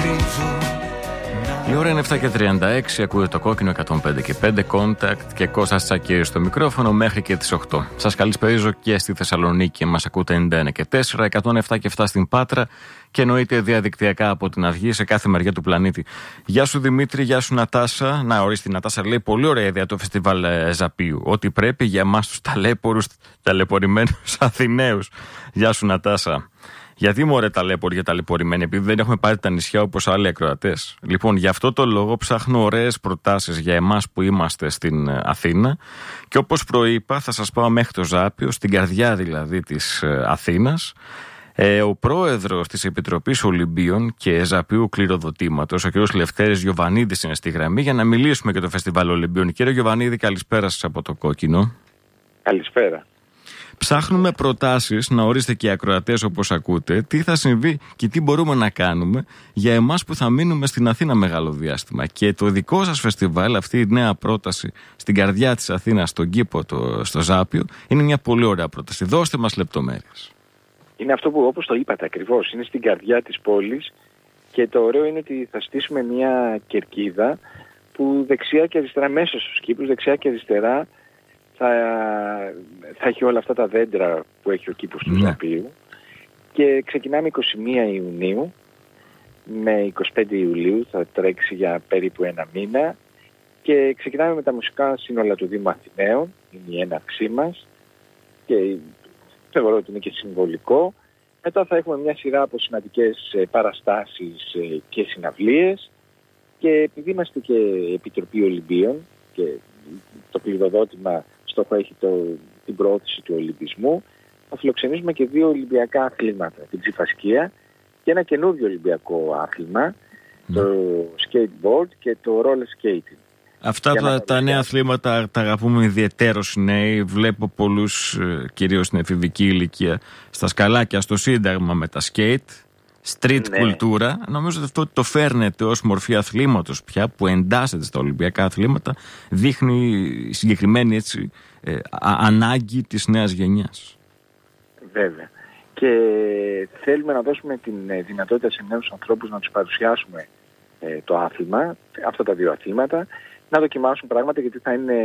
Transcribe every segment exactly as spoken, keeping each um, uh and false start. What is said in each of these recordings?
Η ώρα είναι εφτά και τριάντα έξι, ακούτε το Κόκκινο εκατόν πέντε και πέντε Contact και Κώστας Τσακίρης στο μικρόφωνο μέχρι και τις οκτώ. Σας καλησπέριζω και στη Θεσσαλονίκη, μας ακούτε ενενήντα ένα και τέσσερα, εκατόν επτά και επτά στην Πάτρα και εννοείται διαδικτυακά από την Αυγή σε κάθε μεριά του πλανήτη. Γεια σου Δημήτρη, γεια σου Νατάσα. Να ορίστε, η Νατάσα λέει πολύ ωραία ιδέα το φεστιβάλ Ζαπίου. Ό,τι πρέπει για εμάς τους ταλέπορους, ταλαιπωρημένους Αθηναίους. Γεια σου Νατάσα. Γιατί μωρέ ταλέποροι για ταλαιπωρημένοι, επειδή δεν έχουμε πάρει τα νησιά όπως άλλοι ακροατές. Λοιπόν, γι' αυτό το λόγο ψάχνω ωραίες προτάσεις για εμάς που είμαστε στην Αθήνα και όπως προείπα θα σας πάω μέχρι το Ζάπιο, στην καρδιά δηλαδή της Αθήνας. Ε, ο πρόεδρος της Επιτροπής Ολυμπίων και Ζαπίου Κληροδοτήματος, ο κ. Λευτέρης Γιοβανίδης, είναι στη γραμμή για να μιλήσουμε για το Φεστιβάλ Ολυμπίων. Κύριε Γιοβανίδη, καλησπέρα σας από το Κόκκινο. Καλησπέρα. Ψάχνουμε προτάσεις, να ορίστε και οι ακροατές όπως ακούτε, τι θα συμβεί και τι μπορούμε να κάνουμε για εμάς που θα μείνουμε στην Αθήνα μεγάλο διάστημα. Και το δικό σας φεστιβάλ, αυτή η νέα πρόταση στην καρδιά της Αθήνας, στον κήπο, το, στο Ζάπιο, είναι μια πολύ ωραία πρόταση. Δώστε μας λεπτομέρειες. Είναι αυτό που όπως το είπατε ακριβώς, είναι στην καρδιά της πόλης και το ωραίο είναι ότι θα στήσουμε μια κερκίδα που δεξιά και αριστερά, μέσα στους κήπους, δεξιά και αριστερά, Θα, θα έχει όλα αυτά τα δέντρα που έχει ο κήπος του ναι. Ζαπίου και ξεκινάμε εικοστή πρώτη Ιουνίου με εικοστή πέμπτη Ιουλίου, θα τρέξει για περίπου ένα μήνα και ξεκινάμε με τα μουσικά σύνολα του Δήμου Αθηναίων, είναι η έναρξή μας και θεωρώ ότι είναι και συμβολικό. Μετά θα έχουμε μια σειρά από σημαντικές παραστάσεις και συναυλίες και επειδή είμαστε και Επιτροπή Ολυμπίων και το κληροδότημα στόχο έχει το, την προώθηση του Ολυμπισμού, θα φιλοξενήσουμε και δύο Ολυμπιακά αθλήματα, την ψηφασκία και ένα καινούργιο Ολυμπιακό άθλημα, mm. το skateboard και το roller skating. Αυτά τα, τα νέα αθλήματα τα αγαπούμε ιδιαιτέρως οι νέοι. Βλέπω πολλούς, κυρίως στην εφηβική ηλικία, στα σκαλάκια, στο Σύνταγμα με τα σκέιτ. Street ναι. κουλτούρα. Νομίζω ότι αυτό ότι το φέρνετε ως μορφή αθλήματος πια, που εντάσσεται στα Ολυμπιακά αθλήματα, δείχνει συγκεκριμένη έτσι, ε, α, ανάγκη της νέας γενιάς. Βέβαια. Και θέλουμε να δώσουμε την δυνατότητα σε νέους ανθρώπους να τους παρουσιάσουμε ε, το άθλημα, αυτά τα δύο αθλήματα, να δοκιμάσουν πράγματα, γιατί θα είναι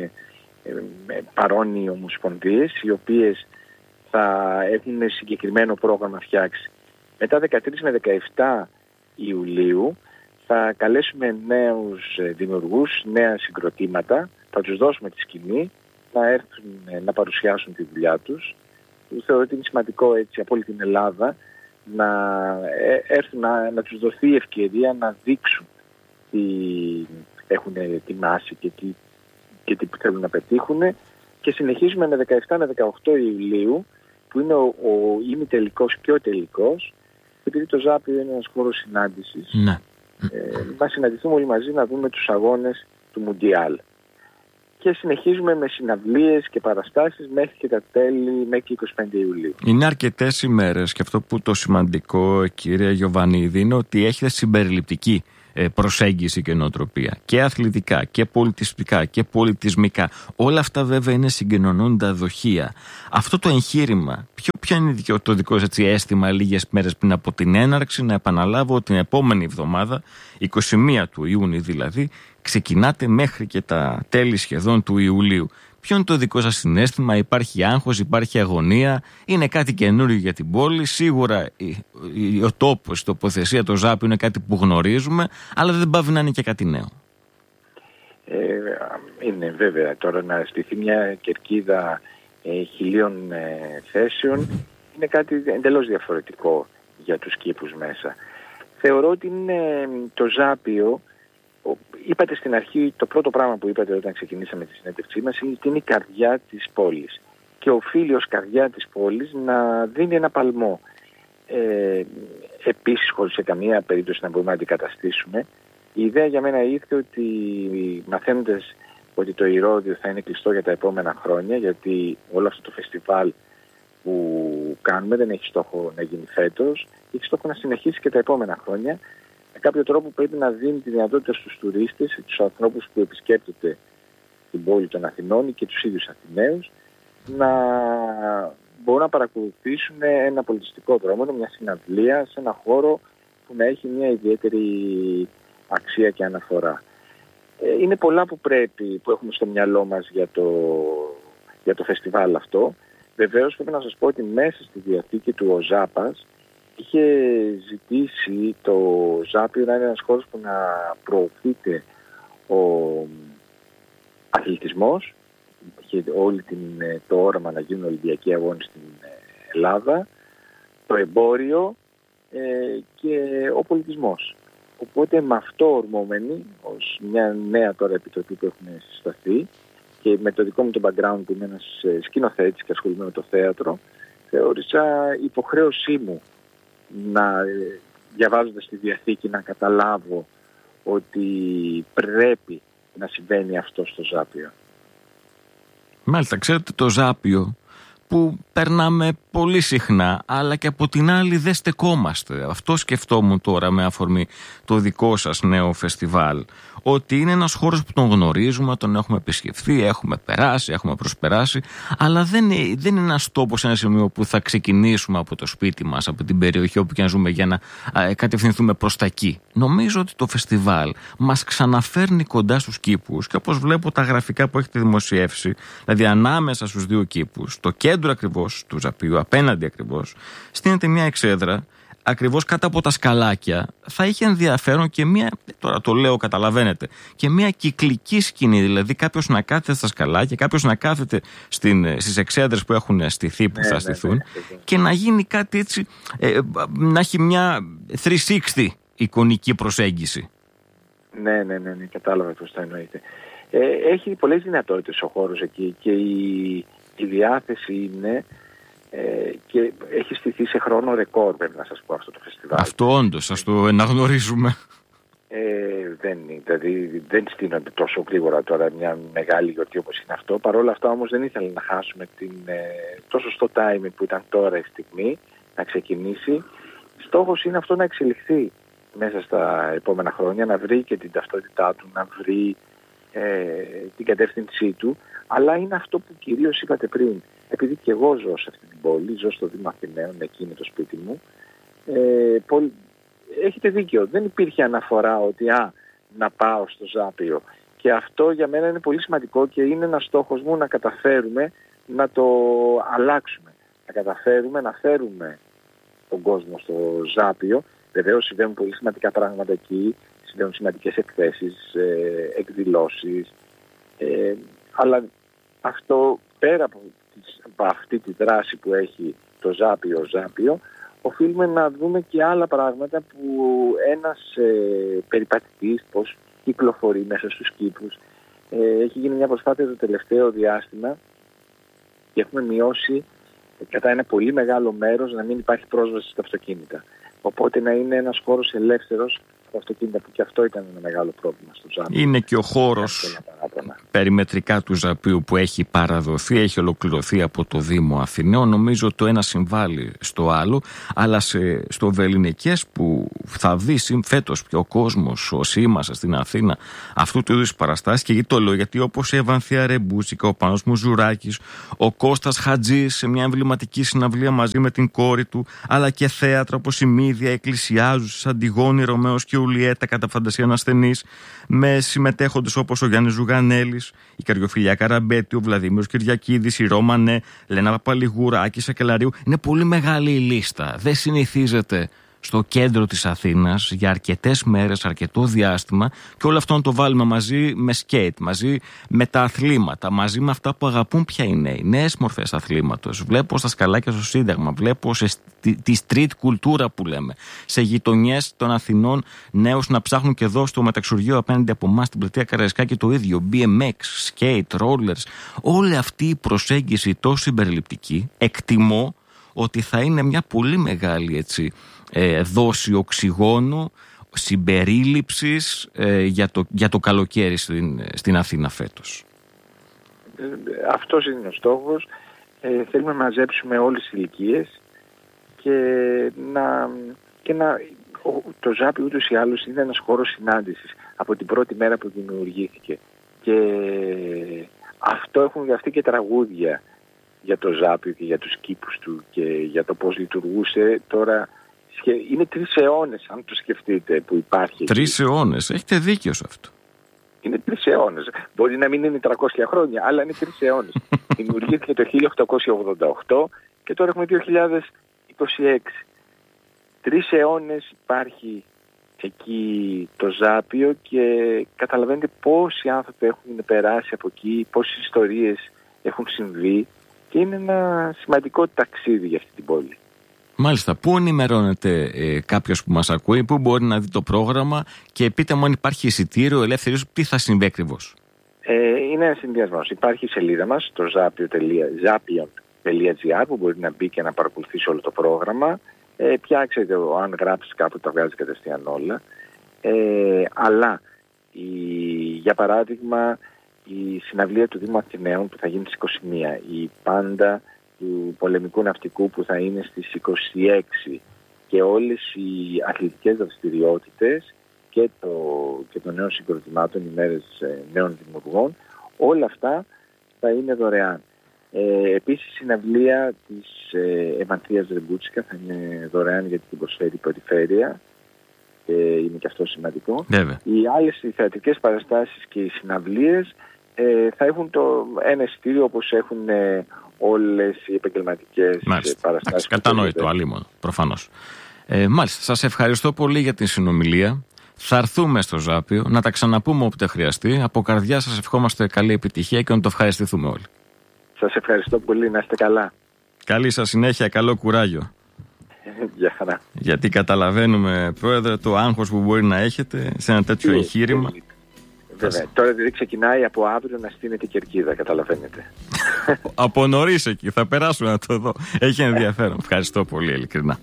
ε, ε, παρόν οι ομοσπονδίες, οι οποίες θα έχουν συγκεκριμένο πρόγραμμα φτιάξει. Μετά δεκατρείς με δεκαεπτά Ιουλίου θα καλέσουμε νέους δημιουργούς, νέα συγκροτήματα, θα τους δώσουμε τη σκηνή να έρθουν να παρουσιάσουν τη δουλειά τους. Θεωρώ ότι είναι σημαντικό έτσι από όλη την Ελλάδα να έρθουν να, να τους δοθεί η ευκαιρία να δείξουν τι έχουν ετοιμάσει και τι, και τι θέλουν να πετύχουν και συνεχίζουμε με δεκαεπτά με δεκαοκτώ Ιουλίου που είναι ο, ο ημιτελικός και ο τελικός. Επειδή το Ζάπιο είναι ένας χώρος συνάντησης, ναι. ε, να συναντηθούμε όλοι μαζί να δούμε τους αγώνες του Μουντιάλ. Και συνεχίζουμε με συναυλίες και παραστάσεις μέχρι και τα τέλη, μέχρι και εικοστή πέμπτη Ιουλίου. Είναι αρκετές ημέρες και αυτό που το σημαντικό, κύριε Γιοβανίδη, είναι ότι έχετε συμπεριληπτική προσέγγιση και νοοτροπία και αθλητικά και πολιτιστικά και πολιτισμικά. Όλα αυτά βέβαια είναι συγκοινωνούντα δοχεία. Αυτό το εγχείρημα, ποιο, ποιο είναι το δικό σας αίσθημα λίγες μέρες πριν από την έναρξη? Να επαναλάβω, την επόμενη εβδομάδα, εικοστή πρώτη του Ιούνιου δηλαδή, ξεκινάτε μέχρι και τα τέλη σχεδόν του Ιουλίου. Ποιο είναι το δικό σας συναίσθημα? Υπάρχει άγχος, υπάρχει αγωνία? Είναι κάτι καινούριο για την πόλη? Σίγουρα ο τόπος, η τοποθεσία, το Ζάπιο είναι κάτι που γνωρίζουμε, αλλά δεν πάβει να είναι και κάτι νέο. Ε, είναι βέβαια τώρα να στηθεί μια κερκίδα ε, χιλίων ε, θέσεων είναι κάτι εντελώς διαφορετικό για τους κήπους μέσα. Θεωρώ ότι είναι το Ζάπιο. Είπατε στην αρχή, το πρώτο πράγμα που είπατε όταν ξεκινήσαμε τη συνέντευξή μας είναι ότι είναι η καρδιά της πόλης και οφείλει ως καρδιά της πόλης να δίνει ένα παλμό. Ε, επίσης, χωρίς σε καμία περίπτωση να μπορούμε να αντικαταστήσουμε, η ιδέα για μένα ήρθε ότι μαθαίνοντας ότι το Ηρώδειο θα είναι κλειστό για τα επόμενα χρόνια, γιατί όλο αυτό το φεστιβάλ που κάνουμε δεν έχει στόχο να γίνει φέτος, έχει στόχο να συνεχίσει και τα επόμενα χρόνια. Με κάποιο τρόπο πρέπει να δίνει τη δυνατότητα στους τουρίστες, στους ανθρώπους που επισκέπτονται την πόλη των Αθηνών και τους ίδιους Αθηναίους, να μπορούν να παρακολουθήσουν ένα πολιτιστικό δρόμο, μια συναυλία σε ένα χώρο που να έχει μια ιδιαίτερη αξία και αναφορά. Ε, είναι πολλά που πρέπει, που έχουμε στο μυαλό μας για το, για το φεστιβάλ αυτό. Βεβαίως πρέπει να σας πω ότι μέσα στη διαθήκη του ο Ζάπας είχε ζητήσει το Ζάπιο να είναι ένας χώρος που να προωθείται ο αθλητισμός, είχε όλη την, το όραμα να γίνουν Ολυμπιακοί αγώνες στην Ελλάδα, το εμπόριο ε, και ο πολιτισμός. Οπότε με αυτό ορμόμενοι, ως μια νέα τώρα επιτροπή που έχουμε συσταθεί και με το δικό μου το background που είμαι ένας σκηνοθέτης και ασχολούμαι με το θέατρο, θεώρησα υποχρέωσή μου να, διαβάζοντας τη Διαθήκη, να καταλάβω ότι πρέπει να συμβαίνει αυτό στο Ζάπιο. Μάλιστα, ξέρετε, το Ζάπιο που περνάμε πολύ συχνά, αλλά και από την άλλη δεν στεκόμαστε. Αυτό σκεφτόμουν τώρα με αφορμή το δικό σας νέο φεστιβάλ, ότι είναι ένας χώρος που τον γνωρίζουμε, τον έχουμε επισκεφθεί, έχουμε περάσει, έχουμε προσπεράσει, αλλά δεν είναι, δεν είναι ένας τόπος, ένα σημείο που θα ξεκινήσουμε από το σπίτι μας, από την περιοχή όπου και να ζούμε, για να α, κατευθυνθούμε προς τα εκεί. Νομίζω ότι το φεστιβάλ μας ξαναφέρνει κοντά στους κήπους και όπως βλέπω τα γραφικά που έχετε δημοσιεύσει, δηλαδή ανάμεσα στους δύο κήπους, το κέντρο ακριβώς του Ζαπίου, απέναντι ακριβώς, στείνεται μια εξέδρα ακριβώς κάτω από τα σκαλάκια. Θα είχε ενδιαφέρον και μια, τώρα το λέω καταλαβαίνετε, και μια κυκλική σκηνή, δηλαδή κάποιος να κάθεται στα σκαλάκια, κάποιος να κάθεται στην, στις εξέδρες που έχουν στηθεί, που ναι, θα στηθούν, ναι, ναι, ναι. Και να γίνει κάτι έτσι, ε, να έχει μια τριακόσια εξήντα εικονική προσέγγιση. Ναι, ναι, ναι, ναι, κατάλαβα πώς το εννοείτε. Ε, έχει πολλές δυνατότητες ο χώρος εκεί και η, η διάθεση είναι Ε, και έχει στηθεί σε χρόνο ρεκόρ, πρέπει να σας πω, αυτό το φεστιβάλ. Αυτό όντως, σας το εναγνωρίζουμε. Ε, δεν, δηλαδή, δεν στείνονται τόσο γρήγορα τώρα μια μεγάλη γιορτή όπως είναι αυτό. Παρ' όλα αυτά όμως δεν ήθελα να χάσουμε την, ε, το σωστό timing που ήταν τώρα η στιγμή να ξεκινήσει. Στόχος είναι αυτό να εξελιχθεί μέσα στα επόμενα χρόνια, να βρει και την ταυτότητά του, να βρει ε, την κατεύθυνσή του, αλλά είναι αυτό που κυρίως είπατε πριν. Επειδή και εγώ ζω σε αυτή την πόλη, ζω στο Δήμο Αθηναίων, εκεί είναι το σπίτι μου, ε, πολύ, έχετε δίκιο, δεν υπήρχε αναφορά ότι α, να πάω στο Ζάπιο. Και αυτό για μένα είναι πολύ σημαντικό και είναι ένας στόχος μου να καταφέρουμε να το αλλάξουμε. Να καταφέρουμε να φέρουμε τον κόσμο στο Ζάπιο. Βεβαίως συμβαίνουν πολύ σημαντικά πράγματα εκεί, συμβαίνουν σημαντικές εκθέσεις, ε, εκδηλώσεις, ε, αλλά αυτό πέρα από από αυτή τη δράση που έχει το Ζάπιο Ζάπιο, οφείλουμε να δούμε και άλλα πράγματα που ένας ε, περιπατητής πώς κυκλοφορεί μέσα στους κήπους. Ε, έχει γίνει μια προσπάθεια το τελευταίο διάστημα και έχουμε μειώσει ε, κατά ένα πολύ μεγάλο μέρος να μην υπάρχει πρόσβαση στα αυτοκίνητα. Οπότε να είναι ένας χώρος ελεύθερος από αυτοκίνητα, που και αυτό ήταν ένα μεγάλο πρόβλημα στο Ζάπιο. Είναι και ο χώρος περιμετρικά του Ζαπίου που έχει παραδοθεί, έχει ολοκληρωθεί από το Δήμο Αθηναίων. Νομίζω το ένα συμβάλλει στο άλλο, αλλά σε, στο Βελληνικές που θα δει φέτος πιο κόσμος, όσοι είμαστε στην Αθήνα, αυτού του είδους παραστάσεις. Και γιατί το λέω, γιατί όπως η Ευανθία Ρεμπούσικα, ο Πάνος Μουζουράκης, ο Κώστας Χατζής σε μια εμβληματική συναυλία μαζί με την κόρη του, αλλά και θέατρα όπως η Μύδια, Εκκλησιάζους, Αντιγόνη, Ρωμαίος και Ουλιέτα κατά φαντασία ανασθενής, με συμμετέχοντες όπως ο Γιάννης Ζουγανέλης, η Καριοφιλιά Καραμπέτη, ο Βλαδίμιος Κυριακίδης, η Ρώμανε, Λένα Παπαλιγούρα, Άκη Σακελαρίου. Είναι πολύ μεγάλη η λίστα. Δεν συνηθίζεται στο κέντρο της Αθήνας για αρκετές μέρες, αρκετό διάστημα, και όλο αυτό να το βάλουμε μαζί με σκέιτ, μαζί με τα αθλήματα, μαζί με αυτά που αγαπούν πια οι νέοι, νέες μορφές αθλήματος. Βλέπω στα σκαλάκια στο Σύνταγμα, βλέπω σε τη street κουλτούρα που λέμε, σε γειτονιές των Αθηνών νέους να ψάχνουν, και εδώ στο μεταξουργείο απέναντι από εμάς στην πλατεία Καραϊσκάκη το ίδιο, μπι εμ εξ, skate, rollers. Όλη αυτή η προσέγγιση τόσο συμπεριληπτική, εκτιμώ ότι θα είναι μια πολύ μεγάλη έτσι Ε, δόση οξυγόνου, συμπερίληψης ε, για, το, για το καλοκαίρι στην, στην Αθήνα φέτος. Ε, αυτός είναι ο στόχος. Ε, θέλουμε να μαζέψουμε όλες τις ηλικίες και να, και να το Ζάπιο ούτως ή άλλως είναι ένας χώρος συνάντησης από την πρώτη μέρα που δημιουργήθηκε. Και αυτό έχουν γραφτεί και τραγούδια για το Ζάπιο και για τους κήπους του και για το πώς λειτουργούσε. Τώρα είναι τρεις αιώνες, αν το σκεφτείτε, που υπάρχει. Τρεις αιώνες, έχετε δίκιο σε αυτό. Είναι τρεις αιώνες. Μπορεί να μην είναι τριακόσια χρόνια, αλλά είναι τρεις αιώνες. Δημιουργήθηκε το χίλια οκτακόσια ογδόντα οκτώ και τώρα έχουμε δύο χιλιάδες είκοσι έξι. Τρεις αιώνες υπάρχει εκεί το Ζάπιο και καταλαβαίνετε πόσοι άνθρωποι έχουν περάσει από εκεί, πόσες ιστορίες έχουν συμβεί και είναι ένα σημαντικό ταξίδι για αυτή την πόλη. Μάλιστα. Πού ενημερώνεται ε, κάποιος που μας ακούει, πού μπορεί να δει το πρόγραμμα και πείτε μου αν υπάρχει εισιτήριο ελεύθερος, τι θα συμβεί ακριβώς. Ε, είναι ένα συνδυασμός. Υπάρχει η σελίδα μας, το zapion τελεία gr, που μπορεί να μπει και να παρακολουθήσει όλο το πρόγραμμα. Ε, πια ξέρετε, αν γράψεις κάπου τα βγάζει κατευθείαν όλα. Ε, αλλά, η, για παράδειγμα, η συναυλία του Δήμου Αθηναίων που θα γίνει στις είκοσι μία, η πάντα του πολεμικού ναυτικού που θα είναι στις είκοσι έξι και όλες οι αθλητικές δραστηριότητες και το, και το νέο συγκροτημάτων, οι μέρες νέων δημιουργών, όλα αυτά θα είναι δωρεάν. Ε, επίσης η συναυλία της ε, Εμανθίας Ρεμπούτσικα θα είναι δωρεάν γιατί την προσφέρει η περιφέρεια και είναι και αυτό σημαντικό. Βέβαια. Οι άλλες οι θεατρικές παραστάσεις και οι συναυλίες ε, θα έχουν το ένα εισιτήριο όπως έχουν ε, όλες οι επαγγελματικές παραστάσεις. Κατανοητό, αλίμονο, προφανώς. Ε, μάλιστα, σας ευχαριστώ πολύ για την συνομιλία. Θα έρθουμε στο Ζάπιο, να τα ξαναπούμε όποτε χρειαστεί. Από καρδιά σας ευχόμαστε καλή επιτυχία και να το ευχαριστηθούμε όλοι. Σας ευχαριστώ πολύ, να είστε καλά. Καλή σας συνέχεια, καλό κουράγιο. Γεια χαρά. Γιατί καταλαβαίνουμε, Πρόεδρε, το άγχος που μπορεί να έχετε σε ένα τέτοιο εγχείρημα. Βέβαια. Τώρα δηλαδή ξεκινάει από αύριο να στείνεται η κερκίδα, καταλαβαίνετε. Από νωρίς εκεί, θα περάσω να το δω. Έχει ενδιαφέρον. Ευχαριστώ πολύ, ειλικρινά.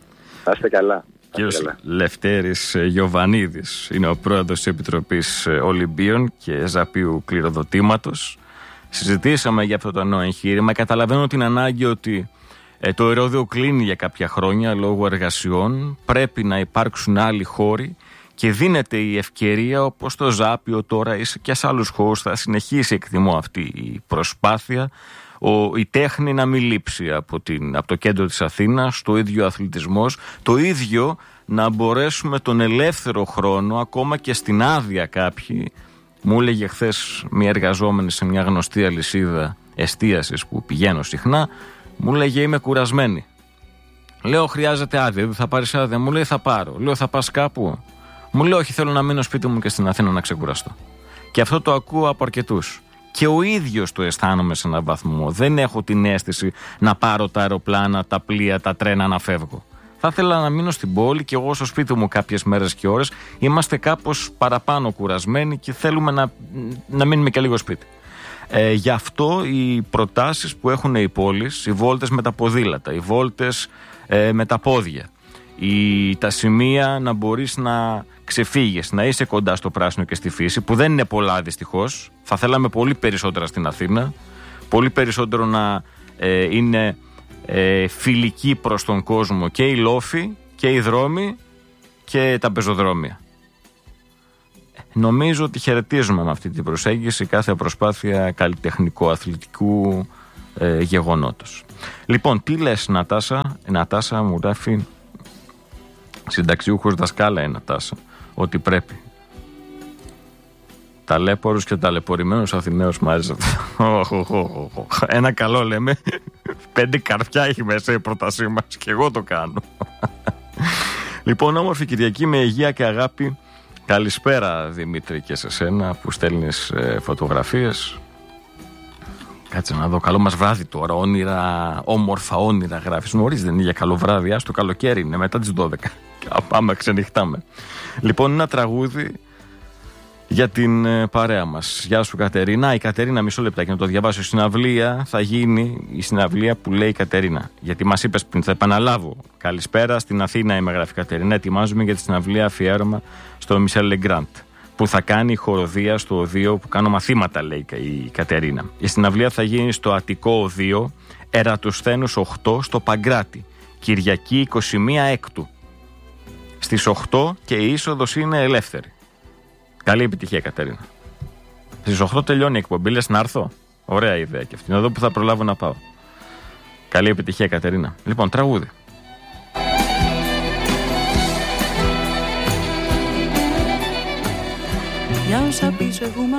Να είστε καλά. Κύριος Λευτέρης Γιοβανίδης είναι ο πρόεδρος της Επιτροπής Ολυμπίων και Ζαπίου Κληροδοτήματος. Συζητήσαμε για αυτό το νέο εγχείρημα. Καταλαβαίνω την ανάγκη ότι ε, το αερόδιο κλείνει για κάποια χρόνια λόγω εργασιών. Πρέπει να υπάρξουν άλλοι χώροι και δίνεται η ευκαιρία, όπως το Ζάπιο τώρα και σε άλλους χώρους θα συνεχίσει, εκτιμώ, αυτή η προσπάθεια, ο, η τέχνη να μην λείψει από, την, από το κέντρο της Αθήνας, το ίδιο αθλητισμός, το ίδιο να μπορέσουμε τον ελεύθερο χρόνο, ακόμα και στην άδεια κάποιοι. Μου έλεγε χθες μια εργαζόμενη σε μια γνωστή αλυσίδα εστίασης που πηγαίνω συχνά, μου λέγε είμαι κουρασμένη. Λέω χρειάζεται άδεια, δεν θα πάρεις άδεια? Μου λέει θα πάρω. Λέω θα πας κάπου? Μου λέει όχι, θέλω να μείνω σπίτι μου και στην Αθήνα να ξεκουραστώ. Και αυτό το ακούω από αρκετούς. Και ο ίδιος το αισθάνομαι σε έναν βαθμό. Δεν έχω την αίσθηση να πάρω τα αεροπλάνα, τα πλοία, τα τρένα να φεύγω. Θα ήθελα να μείνω στην πόλη και εγώ στο σπίτι μου κάποιες μέρες και ώρες. Είμαστε κάπως παραπάνω κουρασμένοι και θέλουμε να, να μείνουμε και λίγο σπίτι. Ε, γι' αυτό οι προτάσεις που έχουν οι πόλεις, οι βόλτες με τα ποδήλατα, οι βόλτες ε, με τα πόδια, η, τα σημεία να μπορείς να ξεφύγεις, να είσαι κοντά στο πράσινο και στη φύση, που δεν είναι πολλά δυστυχώς. Θα θέλαμε πολύ περισσότερα στην Αθήνα, πολύ περισσότερο να ε, είναι ε, φιλικοί προς τον κόσμο και οι λόφοι και οι δρόμοι και τα πεζοδρόμια. Νομίζω ότι χαιρετίζουμε με αυτή την προσέγγιση κάθε προσπάθεια καλλιτεχνικό-αθλητικού ε, γεγονότος. Λοιπόν, τι λες Νατάσα? Νατάσα μου γράφει, συνταξιούχος δασκάλα είναι Νατάσα, ότι πρέπει. Ταλέπορους και ταλαιπωρημένους Αθηναίους μ' άρεσε αυτό. Ένα καλό λέμε. Πέντε καρφιά έχει μέσα η πρότασή μας και εγώ το κάνω. Λοιπόν, όμορφη Κυριακή με υγεία και αγάπη. Καλησπέρα Δημήτρη και σε σένα που στέλνεις ε, φωτογραφίες. Κάτσε να δω, καλό μας βράδυ τώρα, όνειρα, όμορφα όνειρα γράφεις. Νωρίς δεν είναι για καλό βράδυ, ας το καλοκαίρι είναι μετά τις δώδεκα. Πάμε, ξενυχτάμε. Λοιπόν, ένα τραγούδι για την ε, παρέα μας. Γεια σου Κατερίνα. Η Κατερίνα, μισό λεπτάκι να το διαβάσω. Η συναυλία θα γίνει, η συναυλία που λέει η Κατερίνα. Γιατί μας είπες πριν, θα επαναλάβω. Καλησπέρα, στην Αθήνα είμαι, γράφει η Κατερίνα. Ετοιμάζουμε για τη συναυλία αφιέρωμα στο Μισελ Λεγκράντ, που θα κάνει χοροδία στο οδείο που κάνω μαθήματα, λέει η Κατερίνα. Η συναυλία θα γίνει στο Αττικό Οδείο, Ερατοσθένους οκτώ, στο Παγκράτη, Κυριακή είκοσι μία Έκτου. Στις οκτώ και η είσοδος είναι ελεύθερη. Καλή επιτυχία, Κατερίνα. Στις οκτώ τελειώνει η εκπομπή, λες να έρθω? Ωραία ιδέα και αυτή. Είναι εδώ που θα προλάβω να πάω. Καλή επιτυχία, Κατερίνα. Λοιπόν, τραγούδι. Viens, on s'habille, je vous